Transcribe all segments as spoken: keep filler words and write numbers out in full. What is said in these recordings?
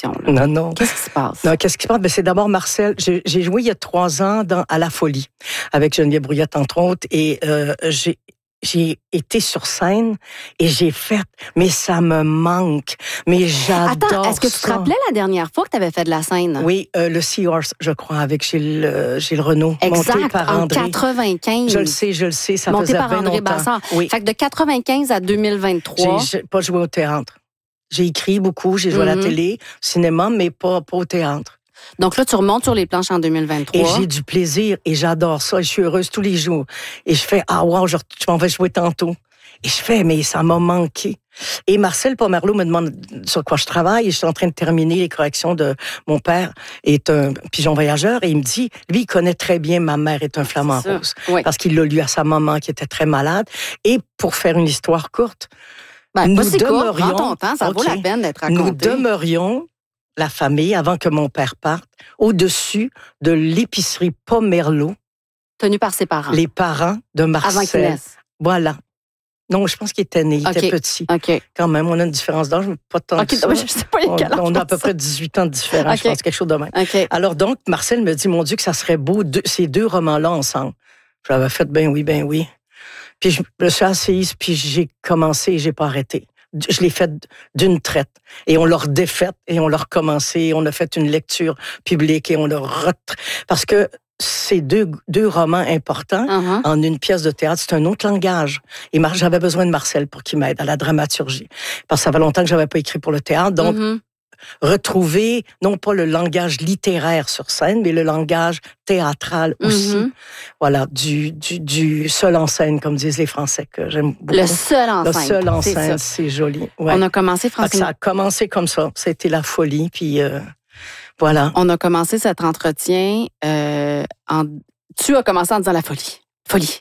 question. Là. Non, non. Qu'est-ce qui se passe? Non, qu'est-ce qui se passe? Ben, c'est d'abord Marcel. J'ai, j'ai joué il y a trois ans dans, à La Folie, avec Geneviève Brouillette, entre autres, et euh, j'ai... J'ai été sur scène et j'ai fait, mais ça me manque, mais j'adore Attends, est-ce que tu te ça. rappelais la dernière fois que tu avais fait de la scène? Oui, euh, le Seahorse, je crois, avec Gilles, euh, Gilles Renaud, exact, monté par en André. quatre-vingt-quinze. Je le sais, je le sais, ça monté faisait par bien André longtemps. Bassard. Oui. Fait que de quatre-vingt-quinze à deux mille vingt-trois... J'ai, j'ai pas joué au théâtre. J'ai écrit beaucoup, j'ai joué Mm-hmm. à la télé, au cinéma, mais pas, pas au théâtre. Donc là, tu remontes sur les planches en deux mille vingt-trois. Et j'ai du plaisir et j'adore ça. Et je suis heureuse tous les jours. Et je fais, ah wow, je, je m'en vais jouer tantôt. Et je fais, mais ça m'a manqué. Et Marcel Pomerleau me demande sur quoi je travaille. Et je suis en train de terminer les corrections de mon père, est un pigeon voyageur. Et il me dit, lui, il connaît très bien Ma mère est un flamant rose. Oui. Parce qu'il l'a lu à sa maman qui était très malade. Et pour faire une histoire courte, ben, nous pas si demeurions... court, prends ton temps, ça okay, vaut la peine d'être raconté. Nous demeurions, la famille, avant que mon père parte, au-dessus de l'épicerie Pomerleau. Tenue par ses parents. Les parents de Marcel. Avant qu'il naisse. Voilà. Non, je pense qu'il était né, il okay. était petit. Okay. Quand même, on a une différence d'âge, mais pas tant okay, que ça. Non, je sais pas on, on a à peu près dix-huit ans de différence, okay. je pense, quelque chose de même. Okay. Alors donc, Marcel me dit, mon Dieu, que ça serait beau, deux, ces deux romans-là ensemble. J'avais fait, ben oui, ben oui. Puis je me suis assise, puis j'ai commencé et j'ai pas arrêté. Je l'ai fait d'une traite. Et on l'a redéfaite, et on l'a recommencé, on a fait une lecture publique, et on l'a re... Parce que ces deux, deux romans importants uh-huh. en une pièce de théâtre, c'est un autre langage. Et Mar- j'avais besoin de Marcel pour qu'il m'aide à la dramaturgie. Parce que ça fait longtemps que j'avais pas écrit pour le théâtre. Donc, uh-huh. retrouver, non pas le langage littéraire sur scène, mais le langage théâtral aussi. Uh-huh. Voilà, du, du, du seul en scène, comme disent les Français, que j'aime beaucoup. Le seul en le scène. Le seul en c'est scène, ça. c'est joli. Ouais. On a commencé, Francine. Ça a commencé comme ça. C'était la folie, puis... Euh, Voilà. On a commencé cet entretien euh, en... Tu as commencé en disant la folie. Folie.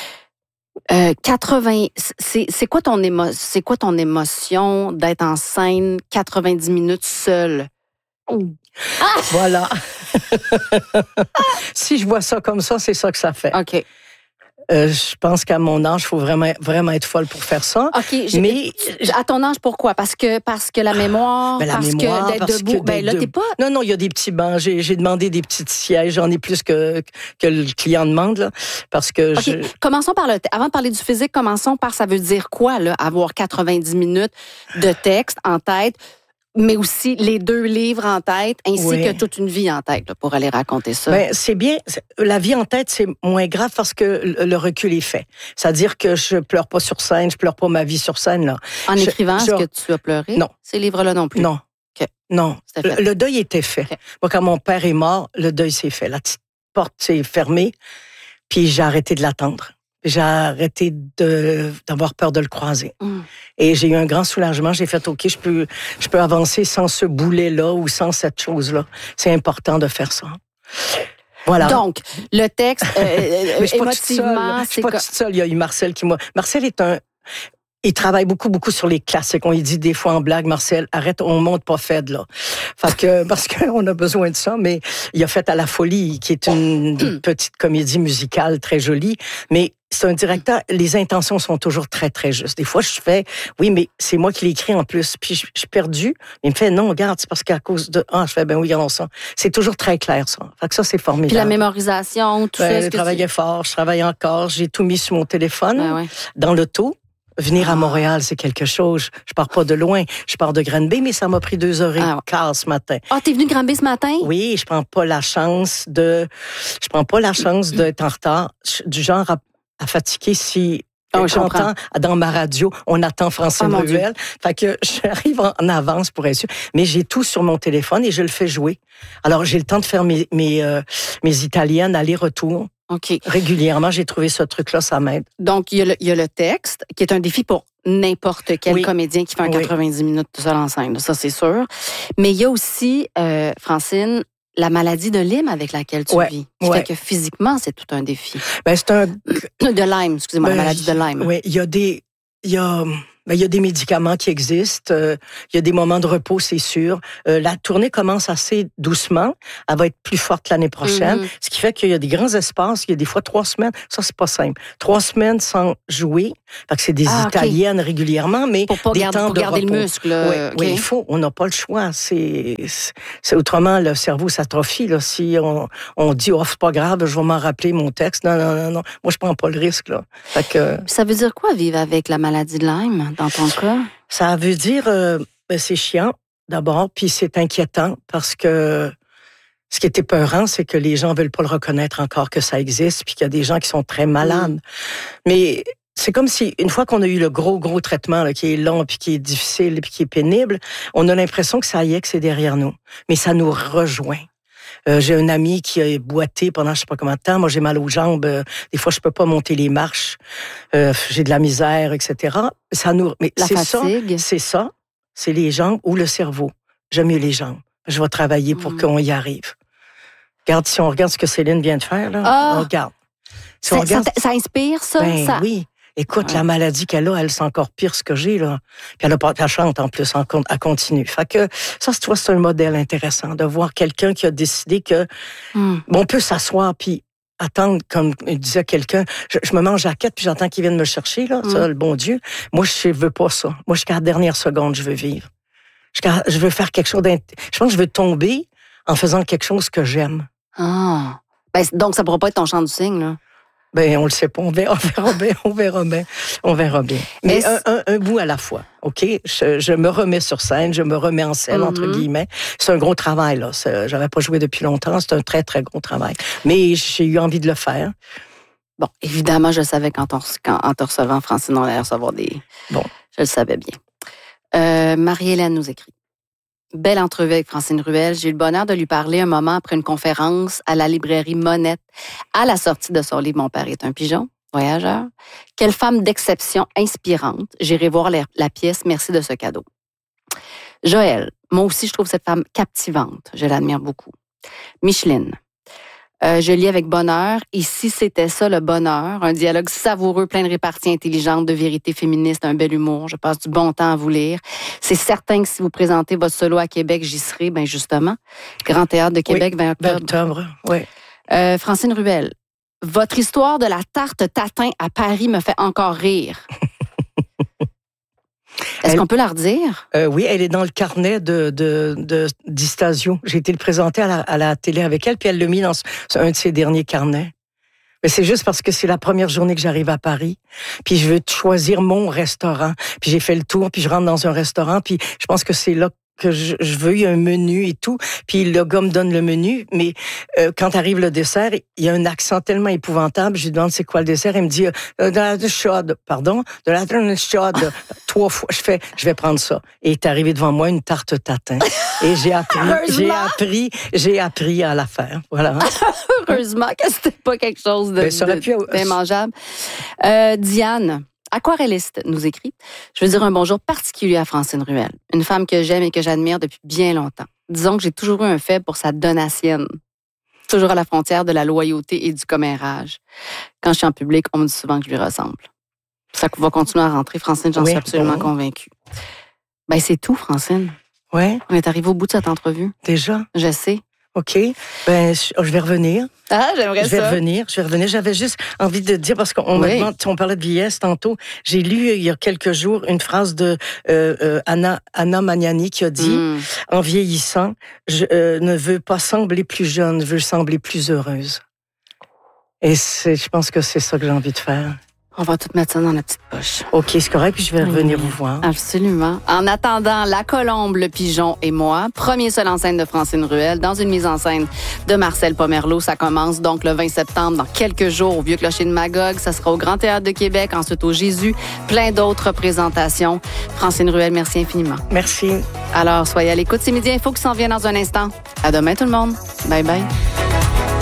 Euh, quatre-vingts... C'est, c'est, quoi ton émo... c'est quoi ton émotion d'être en scène quatre-vingt-dix minutes seule? Ah! Voilà. Si je vois ça comme ça, c'est ça que ça fait. OK. Euh, je pense qu'à mon âge, il faut vraiment, vraiment être folle pour faire ça. OK. J'ai, mais à ton âge, pourquoi? Parce que, parce que la mémoire, ben la parce mémoire, que d'être parce debout. Que d'être ben là, de... t'es pas... Non, non, il y a des petits bancs. J'ai, j'ai demandé des petits sièges. J'en ai plus que, que le client demande, là. Parce que okay. je... Commençons par le... Avant de parler du physique, commençons par ça veut dire quoi, là, avoir quatre-vingt-dix minutes de texte en tête, mais aussi les deux livres en tête, ainsi oui. que toute une vie en tête, là, pour aller raconter ça. Ben, c'est bien. La vie en tête, c'est moins grave parce que le recul est fait. C'est-à-dire que je pleure pas sur scène, je pleure pas ma vie sur scène, là. En je, écrivant, je... est-ce que tu as pleuré? Non. Ces livres-là non plus? Non. Okay. Non. Le, le deuil était fait. Okay. Moi, quand mon père est mort, le deuil s'est fait. La petite porte s'est fermée, puis j'ai arrêté de l'attendre. J'ai arrêté de, d'avoir peur de le croiser. Mm. Et j'ai eu un grand soulagement. J'ai fait, OK, je peux, je peux avancer sans ce boulet-là ou sans cette chose-là. C'est important de faire ça. Voilà. Donc, le texte, euh, Mais je émotivement, je suis pas toute seule. Il y a eu Marcel qui m'a... Marcel est un... Il travaille beaucoup, beaucoup sur les classiques. On lui dit des fois en blague, Marcel, arrête, on monte pas Fed, là. Fait que, parce qu'on a besoin de ça, mais il a fait À la folie, qui est une petite comédie musicale très jolie, mais c'est un directeur, les intentions sont toujours très, très justes. Des fois, je fais, oui, mais c'est moi qui l'ai écrit en plus, puis je, je suis perdue. Il me fait, non, regarde, c'est parce qu'à cause de... Ah, je fais, ben oui, regardons ça. C'est toujours très clair, ça. Fait que ça, c'est formidable. Puis la mémorisation, tout ben, ça. Je travaillais tu... fort, je travaille encore, j'ai tout mis sur mon téléphone, ben ouais. dans l'auto. Venir ah. à Montréal, c'est quelque chose. Je pars pas de loin. Je pars de Granby, mais ça m'a pris deux heures et ah. quart ce matin. Ah, t'es venu de Granby ce matin? Oui, je prends pas la chance de, je prends pas la chance d'être en retard. Du genre à, à fatiguer si oh, j'entends dans ma radio, on attend Francine oh, Ruel. Fait que j'arrive en avance pour être sûr. Mais j'ai tout sur mon téléphone et je le fais jouer. Alors, j'ai le temps de faire mes, mes, euh, mes italiennes aller-retour. OK. Régulièrement, j'ai trouvé ce truc-là, ça m'aide. Donc, il y a le, il y a le texte, qui est un défi pour n'importe quel oui. comédien qui fait un oui. quatre-vingt-dix minutes seul en scène, ça, c'est sûr. Mais il y a aussi, euh, Francine, la maladie de Lyme avec laquelle tu ouais. vis. Qui ouais. fait que physiquement, c'est tout un défi. Ben, c'est un... De Lyme, excusez-moi, ben, la maladie de Lyme. Oui, il y a des... Il y a... Ben, il y a des médicaments qui existent. Euh, il y a des moments de repos, c'est sûr. Euh, la tournée commence assez doucement. Elle va être plus forte l'année prochaine. Mm-hmm. Ce qui fait qu'il y a des grands espaces. Il y a des fois trois semaines. Ça, c'est pas simple. Trois semaines sans jouer. Parce que c'est des ah, Italiennes okay. régulièrement, mais pour pas des garder, temps pour de garder repos. le muscle. Oui, okay. oui, il faut. On n'a pas le choix. C'est, c'est autrement, le cerveau s'atrophie. Là. Si on, on dit, oh, c'est pas grave, je vais m'en rappeler mon texte. Non, non, non, non. Moi, je prends pas le risque. Là. Fait que, ça veut dire quoi, vivre avec la maladie de Lyme, dans ton cas? Ça veut dire, euh, ben c'est chiant, d'abord, puis c'est inquiétant, parce que ce qui est épeurant, c'est que les gens veulent pas le reconnaître encore que ça existe, puis qu'il y a des gens qui sont très malades. Mm. Mais c'est comme si, une fois qu'on a eu le gros, gros traitement, là, qui est long, puis qui est difficile, puis qui est pénible, on a l'impression que ça y est, que c'est derrière nous. Mais ça nous rejoint. Euh, j'ai un ami qui a boité pendant je sais pas combien de temps. Moi, j'ai mal aux jambes. Euh, des fois, je peux pas monter les marches. Euh, j'ai de la misère, et cetera. Ça nous, mais la c'est fatigue. ça, c'est ça. C'est les jambes ou le cerveau. J'aime mieux les jambes. Je vais travailler pour mmh. qu'on y arrive. Regarde, si on regarde ce que Céline vient de faire, là, ah, on regarde. Si on regarde... ça, ça inspire, ça? Ben, ça... oui. Écoute, ouais. la maladie qu'elle a, elle, c'est encore pire ce que j'ai, là. Puis elle a pas de la chante, en plus, en, à continue. Fait que, ça, tu vois, c'est un modèle intéressant de voir quelqu'un qui a décidé que, mm. bon, on peut s'asseoir puis attendre, comme disait quelqu'un, je, je me mange à la quête puis j'entends qu'ils viennent me chercher, là, mm. ça, le bon Dieu. Moi, je veux pas ça. Moi, jusqu'à la dernière seconde, je veux vivre. Jusqu'à, je veux faire quelque chose d'int... Je pense que je veux tomber en faisant quelque chose que j'aime. Ah. Ben, donc, ça pourra pas être ton chant du cygne, là. Ben, on le sait pas. On verra, on verra bien. On verra bien. On verra bien. Mais, Mais un, un, un bout à la fois. OK? Je, je me remets sur scène. Je me remets en scène, mm-hmm. entre guillemets. C'est un gros travail, là. C'est, j'avais pas joué depuis longtemps. C'est un très, très gros travail. Mais j'ai eu envie de le faire. Bon, évidemment, je le savais quand on, quand, en te recevant, Francine, on allait recevoir des... Bon. Je le savais bien. Euh, Marie-Hélène nous écrit. Belle entrevue avec Francine Ruel. J'ai eu le bonheur de lui parler un moment après une conférence à la librairie Monette, à la sortie de son livre « Mon père est un pigeon ». Voyageur. Quelle femme d'exception inspirante. J'irai voir la, la pièce. Merci de ce cadeau. Joël. Moi aussi, je trouve cette femme captivante. Je l'admire beaucoup. Micheline. Euh, je lis avec bonheur. Et si c'était ça, le bonheur, un dialogue savoureux, plein de réparties intelligentes, de vérité féministe, un bel humour. Je passe du bon temps à vous lire. C'est certain que si vous présentez votre solo à Québec, j'y serai, ben justement. Grand Théâtre de Québec, oui, vingt octobre. vingt octobre, oui. Euh, Francine Ruel. Votre histoire de la tarte tatin à Paris me fait encore rire. Est-ce elle, qu'on peut la redire? Euh, oui, elle est dans le carnet de, de, de, d'Istasio. J'ai été le présenter à la, à la télé avec elle, puis elle l'a mis dans un de ses derniers carnets. Mais c'est juste parce que c'est la première journée que j'arrive à Paris, puis je veux choisir mon restaurant. Puis j'ai fait le tour, puis je rentre dans un restaurant, puis je pense que c'est là que je, je veux, il y a un menu et tout, puis le gars me donne le menu, mais euh, quand arrive le dessert, il y a un accent tellement épouvantable, je lui demande c'est quoi le dessert, il me dit euh, de la chaude, pardon, de la chaude, trois fois, je fais, je vais prendre ça. Et est arrivé devant moi une tarte tatin, et j'ai appris, j'ai appris, j'ai appris à la faire, voilà. Heureusement que c'était pas quelque chose de, ben, ça aurait pu... d'immangeable. Euh, Diane. Aquarelliste nous écrit. Je veux dire un bonjour particulier à Francine Ruel, une femme que j'aime et que j'admire depuis bien longtemps. Disons que j'ai toujours eu un faible pour sa donatienne. Toujours à la frontière de la loyauté et du commérage. Quand je suis en public, on me dit souvent que je lui ressemble. Ça va continuer à rentrer, Francine, j'en oui, suis absolument bon. convaincue. Ben, c'est tout, Francine. Ouais. On est arrivé au bout de cette entrevue. Déjà? Je sais. OK. Ben, je vais revenir. Ah, j'aimerais ça. Je vais ça. revenir. Je vais revenir. J'avais juste envie de dire, parce qu'on oui. me demande, on parlait de vieillesse tantôt. J'ai lu il y a quelques jours une phrase de euh, euh, Anna, Anna Magnani qui a dit, mm. en vieillissant, je euh, ne veux pas sembler plus jeune, je veux sembler plus heureuse. Et c'est, je pense que c'est ça que j'ai envie de faire. On va tout mettre ça dans la petite poche. OK, c'est correct, puis je vais revenir oui, vous voir. Absolument. En attendant, La Colombe, le Pigeon et moi, premier seul en scène de Francine Ruel, dans une mise en scène de Marcel Pomerleau. Ça commence donc le vingt septembre, dans quelques jours, au Vieux Clocher de Magog. Ça sera au Grand Théâtre de Québec, ensuite au Jésus. Plein d'autres présentations. Francine Ruel, merci infiniment. Merci. Alors, soyez à l'écoute. C'est Midi Info qui s'en vient dans un instant. À demain, tout le monde. Bye bye.